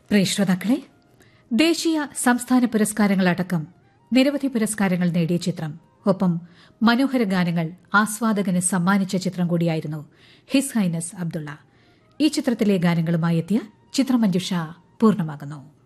പ്രിയ ശ്രോതാക്കളെ, ദേശീയ സംസ്ഥാന പുരസ്കാരങ്ങളടക്കം നിരവധി പുരസ്കാരങ്ങൾ നേടിയ ചിത്രം, ഒപ്പം മനോഹര ഗാനങ്ങൾ ആസ്വാദകന് സമ്മാനിച്ച ചിത്രം കൂടിയായിരുന്നു ഹിസ് ഹൈനസ് അബ്ദുള്ള. ഈ ചിത്രത്തിലെ ഗാനങ്ങളുമായി എത്തിയ ചിത്രമഞ്ജുഷ പൂർണ്ണമാകുന്നു.